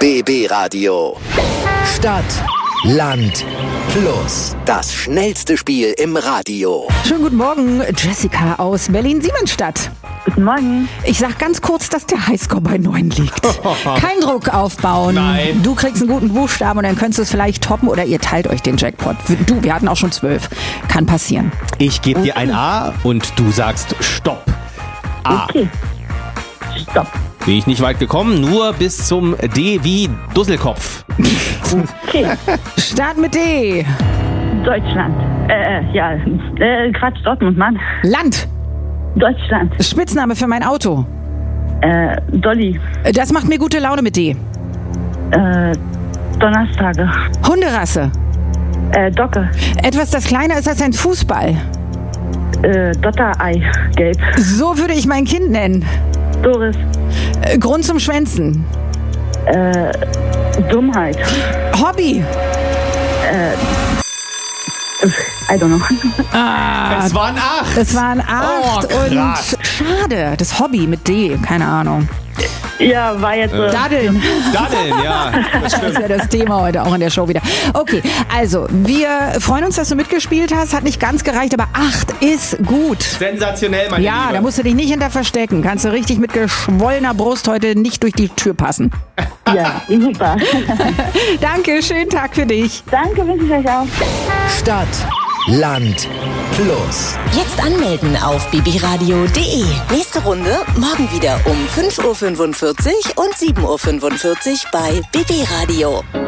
BB Radio. Stadt, Land, Plus. Das schnellste Spiel im Radio. Schönen guten Morgen, Jessica aus Berlin-Siemensstadt. Guten Morgen. Ich sag ganz kurz, dass der Highscore bei 9 liegt. Kein Druck aufbauen. Nein. Du kriegst einen guten Buchstaben und dann könntest du es vielleicht toppen oder ihr teilt euch den Jackpot. Du, wir hatten auch schon 12. Kann passieren. Ich gebe dir ein A und du sagst Stopp. A. Okay. Stopp. Bin ich nicht weit gekommen, nur bis zum D wie Dusselkopf. Okay. Start mit D. Deutschland. Quatsch, Dortmund, Mann. Land. Deutschland. Spitzname für mein Auto. Dolly. Das macht mir gute Laune mit D. Donnerstage. Hunderasse. Docke. Etwas, das kleiner ist als ein Fußball. Dotterei. Gelb. So würde ich mein Kind nennen. Doris. Grund zum Schwänzen. Dummheit. Hobby. I don't know. Es waren 8. Es waren 8 Oh, und krass. schade. Das Hobby mit D, keine Ahnung. Ja, war jetzt... Daddeln. Daddeln, ja. Das Das ist ja das Thema heute auch in der Show wieder. Okay, also wir freuen uns, dass du mitgespielt hast. Hat nicht ganz gereicht, aber 8 ist gut. Sensationell, meine Ja, Liebe. da musst du dich nicht hinter verstecken. Kannst du richtig mit geschwollener Brust heute nicht durch die Tür passen. Ja, super. Danke, schönen Tag für dich. Danke, wünsche ich euch auch. Stadt, Land, Plus. Jetzt anmelden auf bbradio.de. Nächste Runde morgen wieder um 5.45 Uhr und 7.45 Uhr bei BB Radio.